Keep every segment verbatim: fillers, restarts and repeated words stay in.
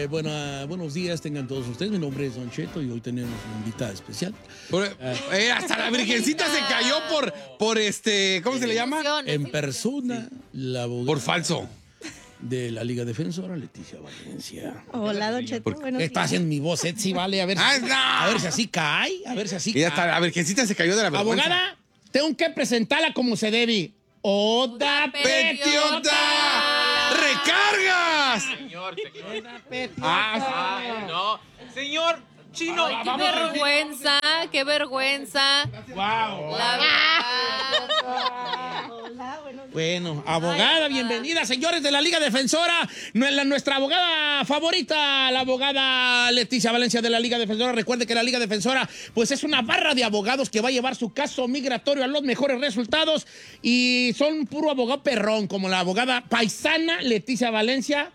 Eh, buena, buenos días tengan todos ustedes. Mi nombre es Don Cheto y hoy tenemos una invitada especial. Por, eh, hasta la virgencita se cayó por, por este, ¿cómo se le llama? En persona, la abogada Por falso. de la Liga Defensora, Leticia Valencia. Hola, Don Cheto. Buenos Está días. haciendo mi voz, sí, vale. A ver, si, ¡Ah, no! a ver si así cae. A ver si así Y hasta cae. la virgencita se cayó de la vergüenza. Abogada, tengo que presentarla como se debe. ¡Oda ¡Petiota! ¡Recargas! Señor, señor. Ah, Ay, no. Señor Chino. Qué vergüenza, qué vergüenza. wow. La Hola, buenos días. Bueno, abogada, bienvenida, señores de la Liga Defensora. Nuestra abogada favorita, la abogada Leticia Valencia de la Liga Defensora. Recuerde que la Liga Defensora, pues es una barra de abogados que va a llevar su caso migratorio a los mejores resultados. Y son puro abogado perrón, como la abogada paisana Leticia Valencia.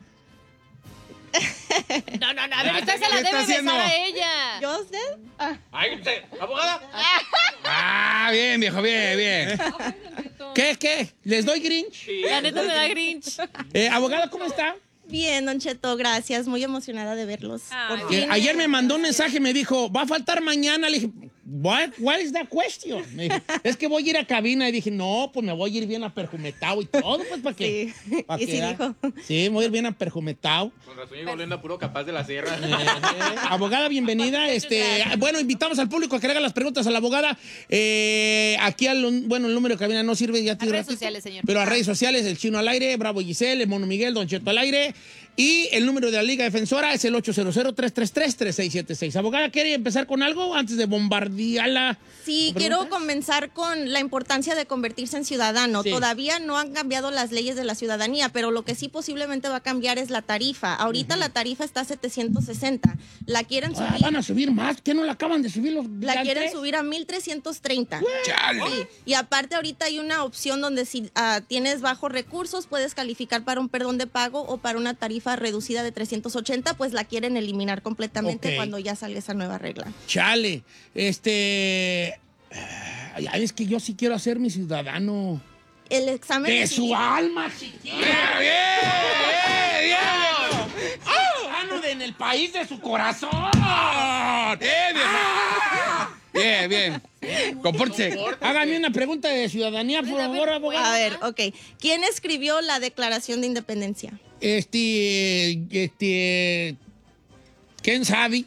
No, no, no, a ver, usted se ¿Qué la está debe haciendo? besar a ella. ¿Yo usted? Ah, Ay, usted, abogada. Ah, bien, viejo, bien, bien. ¿Qué, qué? ¿Les doy Grinch? La neta me da Grinch. Eh, abogada, ¿cómo está? bien, Don Cheto, gracias. Muy emocionada de verlos. Ay, Por Que fin. ayer me mandó un mensaje, me dijo, va a faltar mañana. Le dije, what, what is that question? Me dijo, es que voy a ir a cabina. Y dije, no, pues me voy a ir bien aperjumetado y todo, pues, ¿para qué? Sí, ¿Pa' y qué, sí ah? dijo. Sí, me voy a ir bien aperjumetado. Con razón llegó oliendo a puro capaz de la sierra. Eh, eh, abogada, bienvenida. Este, bueno, invitamos al público a que le haga las preguntas a la abogada. Eh, aquí, al, bueno, el número de cabina no sirve. Ya A tiene redes ratito. sociales, señor. Pero a redes sociales, el Chino al aire, Bravo Giselle, el Mono Miguel, Don Cheto al aire. Y el número de la Liga Defensora es el ocho cero cero, tres tres tres, tres seis siete seis. Abogada, ¿quiere empezar con algo antes de bombardearla? Sí, ¿Con quiero preguntas? comenzar con la importancia de convertirse en ciudadano. Sí. Todavía no han cambiado las leyes de la ciudadanía, pero lo que sí posiblemente va a cambiar es la tarifa. Ahorita la tarifa está a setecientos sesenta. La quieren Ah, subir, van a subir más. ¿Qué no la acaban de subir los la quieren gigantes? subir a mil trescientos treinta. Chale. Sí, y aparte ahorita hay una opción donde si ah, tienes bajos recursos puedes calificar para un perdón de pago o para una tarifa reducida de trescientos ochenta, pues la quieren eliminar completamente Ok. cuando ya salga esa nueva regla. Chale. Este... ay, ay, es que yo sí quiero hacer mi ciudadano. El examen De de su civil- alma, chiquita. ¡Bien, bien, bien! Ciudadano de- en el país de su corazón. Bien, viejo. Bien, bien. Compórtese. Hágame una pregunta de ciudadanía, por favor, abogada. A ver, ok. ¿Quién escribió la Declaración de Independencia? Este, este, ¿quién sabe?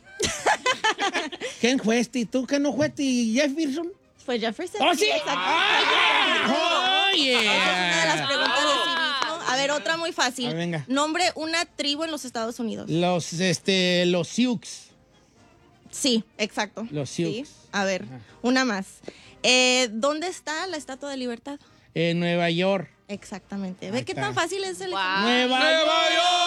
¿Quién fuiste? ¿Tú qué no fuiste? ¿Jefferson? Fue Jefferson. ¡Oh, sí! exacto. ¡Ah, yeah! ¡Oh, Esa es una de las yeah! preguntas de civismo. A ver, otra muy fácil. A ver, venga. Nombre una tribu en los Estados Unidos. Los, este, los Sioux. Sí, exacto. Los Sí. Sioux. A ver, una más. Eh, ¿Dónde está la Estatua de Libertad? En Nueva York. Exactamente. Ahí ¿Ve qué está. tan fácil es el Wow. ¡Nueva, ¡Nueva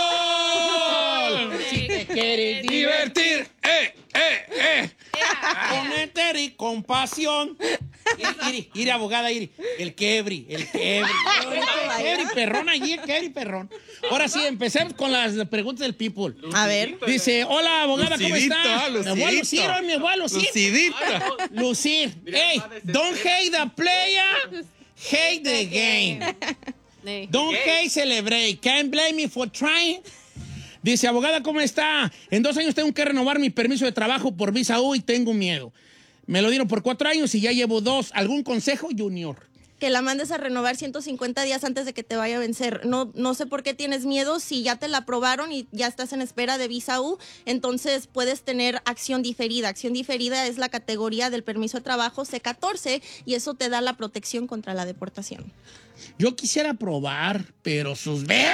York! Si te quieres Divertir. ¡Eh, eh, eh! con éter y compasión. Ir, ir, ir, abogada, ir. El quebri, el quebri. El quebri perrón allí, el quebri perrón. Ahora sí, empecemos con las preguntas del people. A ver. Dice, hola, abogada, ¿cómo Lucidito, está? ah, Me voy a lucidito. lucir hoy, me voy a lucir. Lucidito. Lucir. Hey, don't hate the player, hate the game. Sí. Don't hate, celebrate. Can't blame me for trying. Dice, abogada, ¿cómo está? En dos años tengo que renovar mi permiso de trabajo por visa U y tengo miedo. Me lo dieron por cuatro años y ya llevo dos. ¿Algún consejo, Junior? Que la mandes a renovar ciento cincuenta días antes de que te vaya a vencer. No, no sé por qué tienes miedo. Si ya te la aprobaron y ya estás en espera de visa U, entonces puedes tener acción diferida. Acción diferida es la categoría del permiso de trabajo C catorce y eso te da la protección contra la deportación. Yo quisiera probar, pero sus besos.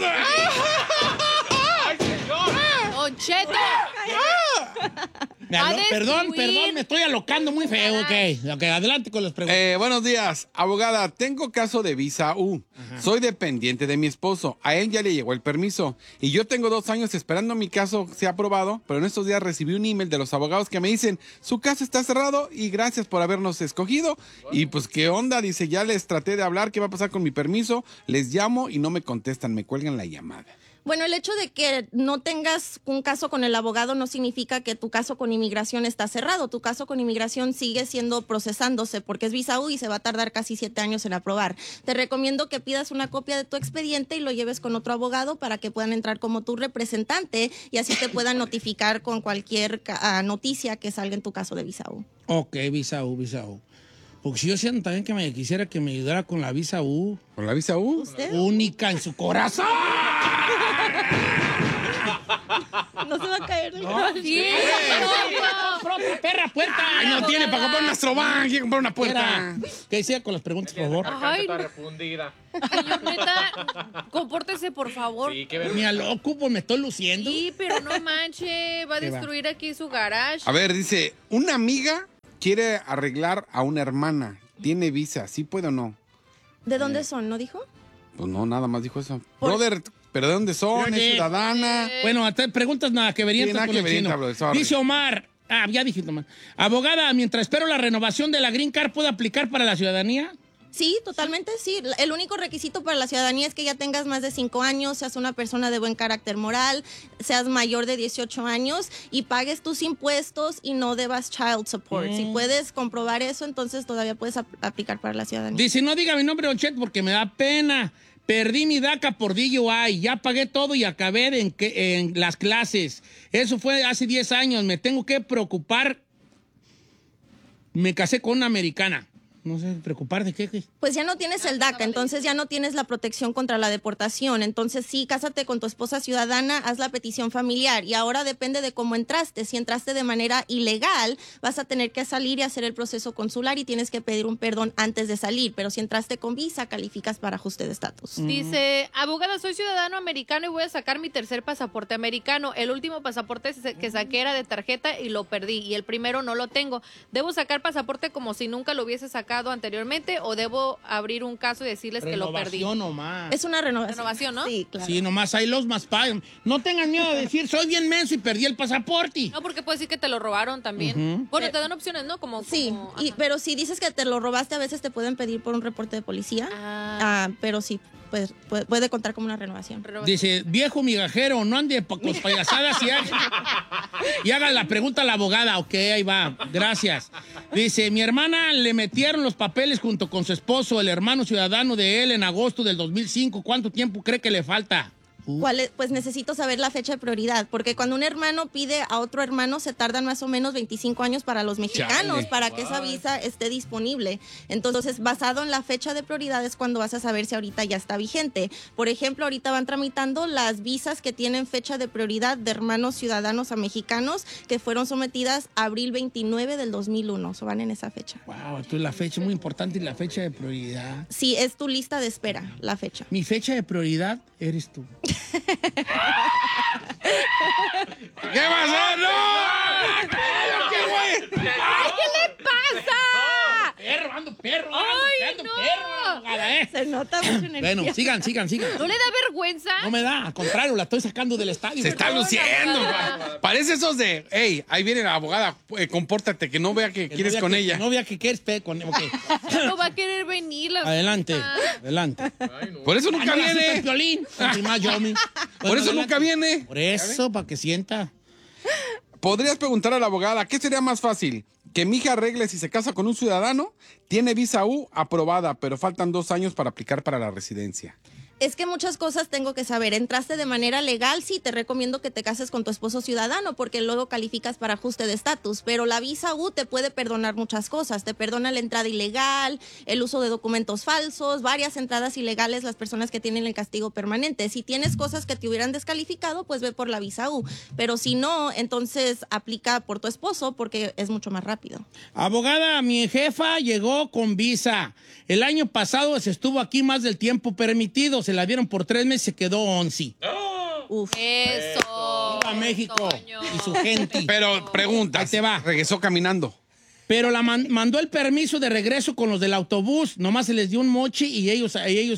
¡Ay, señor! Don Cheto. Me Va a alo- perdón, destruir. perdón, me estoy alocando muy feo. Ok, ok, adelante con las preguntas. Eh, buenos días, abogada. Tengo caso de visa U. Soy dependiente de mi esposo. A él ya le llegó el permiso. Y yo tengo dos años esperando mi caso sea aprobado, pero en estos días recibí un email de los abogados que me dicen, su caso está cerrado y gracias por habernos escogido. Y pues, ¿qué onda? Dice, ya les traté de hablar, ¿qué va a pasar con mi permiso? Les llamo y no me contestan, me cuelgan la llamada. Bueno, el hecho de que no tengas un caso con el abogado no significa que tu caso con inmigración está cerrado. Tu caso con inmigración sigue siendo procesándose porque es visa U y se va a tardar casi siete años en aprobar. Te recomiendo que pidas una copia de tu expediente y lo lleves con otro abogado para que puedan entrar como tu representante y así te puedan notificar con cualquier uh, noticia que salga en tu caso de visa U. Ok, visa U, visa U. Porque si yo siento también que me quisiera que me ayudara con la visa U. ¿Con la visa U? ¿Usted? Única en su corazón. No se va a caer. No, Sí, Propia perra puerta. Ay, no tiene para comprar un Astrobank, quiere comprar una puerta. ¿Qué decía con las preguntas, por favor? Ay, Está no. refundida. Señor, neta, compórtese, por favor. Sí, qué ver- Ni a loco, pues me estoy luciendo. Sí, pero no manche, va a ¿Qué va? destruir aquí su garage. A ver, dice, una amiga quiere arreglar a una hermana. Tiene visa, ¿sí puede o no? ¿De dónde son? ¿No dijo? Pues no, nada más dijo eso. Por- Brother, ¿pero de dónde son? Brother. ¿Es ciudadana? Bueno, hasta preguntas nada que verían Sí, nada con que el verían, chino. cabrón, sorry. Dice Omar. Ah, ya dije, Omar. Abogada, mientras espero la renovación de la Green Card, ¿puedo aplicar para la ciudadanía? Sí, totalmente sí. El único requisito para la ciudadanía es que ya tengas más de cinco años, seas una persona de buen carácter moral, seas mayor de dieciocho años y pagues tus impuestos y no debas child support. Mm. Si puedes comprobar eso, entonces todavía puedes ap- aplicar para la ciudadanía. Dice, no diga mi nombre, Don Chet, porque me da pena. Perdí mi DACA por D U I, ya pagué todo y acabé en, que- en las clases. Eso fue hace diez años, me tengo que preocupar. Me casé con una americana. No sé, ¿preocupar de qué? qué? Pues ya no tienes el DACA, entonces ya no tienes la protección contra la deportación. Entonces sí, cásate con tu esposa ciudadana, haz la petición familiar y ahora depende de cómo entraste. Si entraste de manera ilegal, vas a tener que salir y hacer el proceso consular y tienes que pedir un perdón antes de salir. Pero si entraste con visa, calificas para ajuste de estatus. Dice, abogada, soy ciudadano americano y voy a sacar mi tercer pasaporte americano. El último pasaporte se- que saqué era de tarjeta y lo perdí. Y el primero no lo tengo. ¿Debo sacar pasaporte como si nunca lo hubiese sacado anteriormente o debo abrir un caso y decirles que lo perdí? Renovación nomás. Es una renovación. Renovación, ¿no? Sí, claro. Sí, nomás ahí los más pagan. No tengan miedo de decir, soy bien menso y perdí el pasaporte. No, porque puede decir que te lo robaron también. Bueno, te dan opciones, ¿no? Como, Sí, como- y, ajá. pero si dices que te lo robaste, a veces te pueden pedir por un reporte de policía. Ah. Ah, pero sí, pues, puede, puede contar como una renovación. Renovación. Dice, viejo migajero, no ande pa- con payasadas y haga, y haga la pregunta a la abogada. Ok, ahí va, gracias. Dice, mi hermana le metieron los papeles junto con su esposo, el hermano ciudadano de él, en agosto del dos mil cinco. ¿Cuánto tiempo cree que le falta? ¿Cuál es? Pues necesito saber la fecha de prioridad, porque cuando un hermano pide a otro hermano se tardan más o menos veinticinco años para los mexicanos, Chale. para que esa visa esté disponible. Entonces, basado en la fecha de prioridad es cuando vas a saber si ahorita ya está vigente. Por ejemplo, ahorita van tramitando las visas que tienen fecha de prioridad de hermanos ciudadanos a mexicanos que fueron sometidas abril veintinueve del dos mil uno, o so van en esa fecha. Wow, esto es la fecha muy importante y la fecha de prioridad. Sí, es tu lista de espera, la fecha. Mi fecha de prioridad eres tú. ¿Qué va a hacer? ¡No! ¡Qué güey! ¿Qué le pasa? Perro, ando perro, ando, Ay, ando no. perro, abogada, ¿eh? Se nota mucha energía. Bueno, sigan, sigan, sigan. ¿No le da vergüenza? No me da, al contrario, la estoy sacando del estadio. Se está Perdón, luciendo. abogada. pa- Parece esos de, hey, ahí viene la abogada, eh, compórtate, que no vea que que no quieres vea con que- ella. No vea que quieres pe con ok. No va a querer venir la Adelante, abogada. adelante. Por eso Ah, nunca no, la supe el viene. violín. Con más yo, mi. Por Bueno, eso adelante. nunca viene. Por eso, para que sienta. Podrías preguntar a la abogada, ¿qué sería más fácil? ¿Que mi hija arregle si se casa con un ciudadano? Tiene visa U aprobada, pero faltan dos años para aplicar para la residencia. Es que muchas cosas tengo que saber. Entraste de manera legal, sí, te recomiendo que te cases con tu esposo ciudadano porque luego calificas para ajuste de estatus, pero la visa U te puede perdonar muchas cosas. Te perdona la entrada ilegal, el uso de documentos falsos, varias entradas ilegales, las personas que tienen el castigo permanente. Si tienes cosas que te hubieran descalificado, pues ve por la visa U, pero si no, entonces aplica por tu esposo porque es mucho más rápido. Abogada, mi jefa llegó con visa. El año pasado se estuvo aquí más del tiempo permitido. Se la dieron por tres meses, se quedó once. Uf. Eso. Viva México Toño. y su gente. Pero pregunta, Ahí te va. regresó caminando. Pero la man- mandó el permiso de regreso con los del autobús. Nomás se les dio un mochi y ellos, y ellos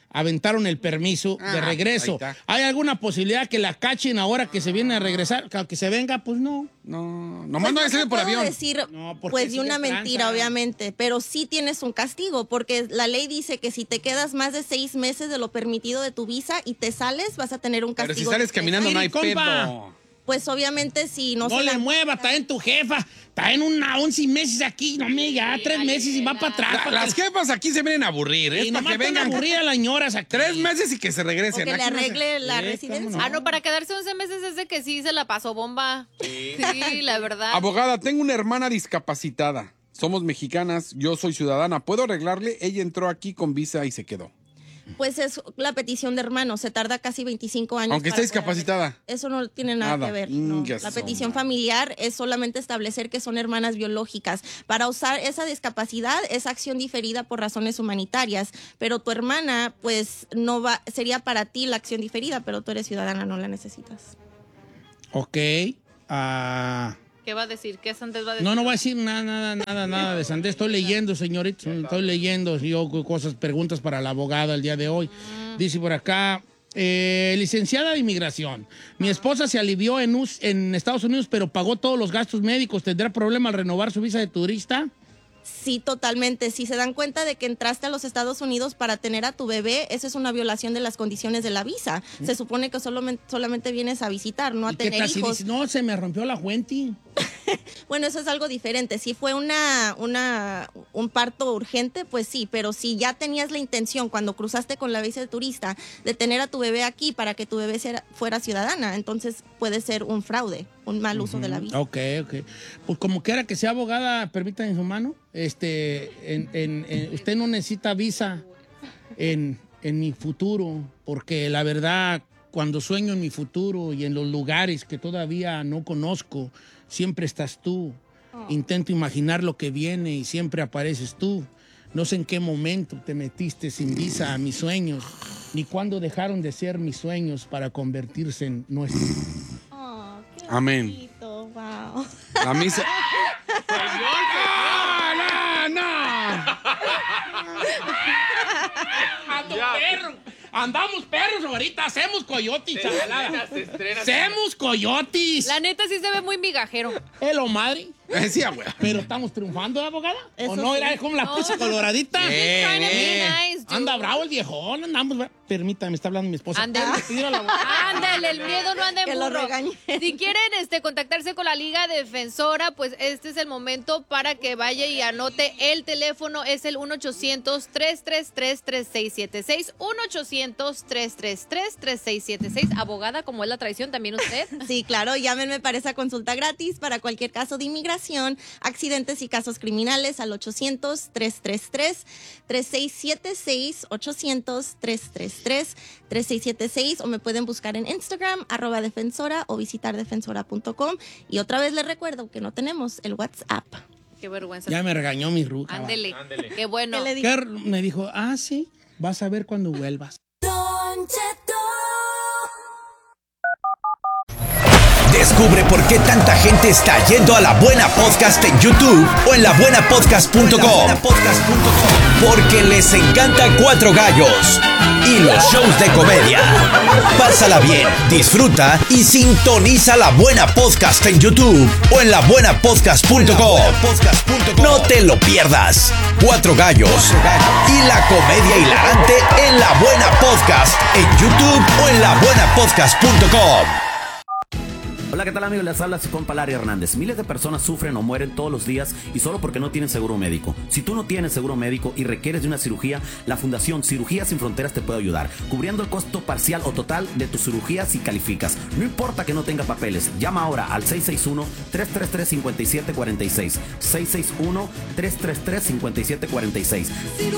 aventaron el permiso Ah, de regreso. ahí está. ¿Hay alguna posibilidad que la cachen ahora que se viene a regresar? Que se venga, pues no. No, nomás Pues no no debe ser te por puedo avión. decir, No, porque pues sí de una es mentira, tranza. obviamente, pero sí tienes un castigo, porque la ley dice que si te quedas más de seis meses de lo permitido de tu visa y te sales, vas a tener un Pero castigo. si sales de tres caminando no hay Mire, compa. pedo. Pues obviamente si no, No, se le la- mueva, está en tu jefa. Está en una once meses aquí. No me ya tres meses y va para atrás. La- las jefas aquí se vienen a aburrir. Es Y para nomás que están vengan aburridas las señoras aquí. tres meses y que se o regresen. que le Aquí no se- arregle la Sí, residencia. cómo Ah, no, para quedarse once meses es de que sí se la pasó bomba. Sí, la verdad. Abogada, tengo una hermana discapacitada. Somos mexicanas, yo soy ciudadana. ¿Puedo arreglarle? Ella entró aquí con visa y se quedó. Pues es la petición de hermanos, se tarda casi veinticinco años. Aunque para esté poder discapacitada. arreglar. Eso no tiene nada, Nada. que ver. no. Inga La su petición madre. familiar es solamente establecer que son hermanas biológicas. Para usar esa discapacidad es acción diferida por razones humanitarias, pero tu hermana, pues no va, sería para ti la acción diferida, pero tú eres ciudadana, no la necesitas. Ok. Ah, ¿Qué va a decir? ¿Qué Santés va a decir? no, no voy a decir nada, nada, nada, nada de Sandés. Estoy leyendo, señorita. Estoy leyendo yo cosas, preguntas para la abogada el día de hoy. Dice por acá, eh, licenciada de inmigración. Mi esposa se alivió en, US en Estados Unidos, pero pagó todos los gastos médicos. ¿Tendrá problema al renovar su visa de turista? Sí, totalmente. Si se dan cuenta de que entraste a los Estados Unidos para tener a tu bebé, eso es una violación de las condiciones de la visa. Se supone que solamente, solamente vienes a visitar, no a ¿Y qué tener tal si hijos. dice, no, se me rompió la fuente? Bueno, eso es algo diferente. Si fue una, una, un parto urgente, pues sí, pero si ya tenías la intención cuando cruzaste con la visa de turista de tener a tu bebé aquí para que tu bebé sea- fuera ciudadana, entonces puede ser un fraude, un mal uso de la visa. Ok, ok. Pues como quiera que sea abogada, permítanme su mano. Este, en, en- en- usted no necesita visa en, en mi futuro, porque la verdad, cuando sueño en mi futuro y en los lugares que todavía no conozco, siempre estás tú. Intento imaginar lo que viene y siempre apareces tú. No sé en qué momento te metiste sin visa a mis sueños, ni cuándo dejaron de ser mis sueños para convertirse en nuestros. Oh, qué Amén. bonito, wow. La misa. ¡No, no, no! Ando perro. Andamos perros ahorita, hacemos coyotes, chavalada. Se estrena. Hacemos coyotes. La neta sí se ve muy migajero. Hello, madre. Decía, güey. Pero estamos triunfando, ¿eh, abogada? Eso ¿O no? sí. Era como la No. puse coloradita. Eh, Trying to be eh. nice, dude. Anda bravo el viejón, andamos bra- Permítame, está hablando mi esposa. Ándale. Pedir a la abogada. Ándale, el miedo no anda en Que lo burro. regañen. Si quieren este, contactarse con la Liga Defensora, pues este es el momento para que vaya y anote el teléfono. Es el uno ochocientos, tres tres tres, tres seis siete seis. uno ochocientos, tres tres tres, tres seis siete seis. Abogada, como es la tradición, también usted. Sí, claro, llámenme para esa consulta gratis para cualquier caso de inmigración, accidentes y casos criminales al ochocientos, tres tres tres, tres seis siete seis, ochocientos, tres tres tres, tres seis siete seis, o me pueden buscar en Instagram, arroba defensora, o visitar defensora punto com. Y otra vez les recuerdo que no tenemos el WhatsApp. Qué vergüenza. Ya me regañó mi ruca. va. Ándele. Ándele. Qué bueno. ¿Qué le digo? ¿Qué r- me dijo? Ah, sí, vas a ver cuando vuelvas. Descubre por qué tanta gente está yendo a La Buena Podcast en YouTube o en la buena podcast punto com. Porque les encanta Cuatro Gallos y los shows de comedia. Pásala bien, disfruta y sintoniza La Buena Podcast en YouTube o en la buena podcast punto com. No te lo pierdas. Cuatro Gallos y la comedia hilarante en La Buena Podcast en YouTube o en la buena podcast punto com. Hola, ¿qué tal, amigos? Les habla su compa Larry Hernández. Miles de personas sufren o mueren todos los días y solo porque no tienen seguro médico. Si tú no tienes seguro médico y requieres de una cirugía, la Fundación Cirugías Sin Fronteras te puede ayudar, cubriendo el costo parcial o total de tu cirugía si calificas. No importa que no tenga papeles, llama ahora al seis seis uno, tres tres tres, cinco siete cuatro seis. seis seis uno, tres tres tres, cinco siete cuatro seis.